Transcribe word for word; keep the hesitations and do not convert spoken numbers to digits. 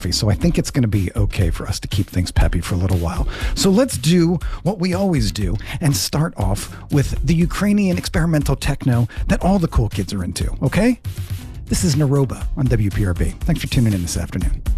So I think it's going to be okay for us to keep things peppy for a little while. So let's do what we always do and start off with the Ukrainian experimental techno that all the cool kids are into, okay? This is Naroba on W P R B. Thanks for tuning in this afternoon.